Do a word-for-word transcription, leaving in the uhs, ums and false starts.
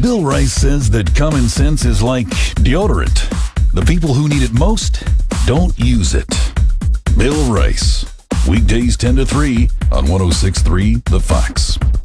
Bill Rice says that common sense is like deodorant. The people who need it most don't use it. Bill Rice. Weekdays ten to three on one oh six point three The Fox.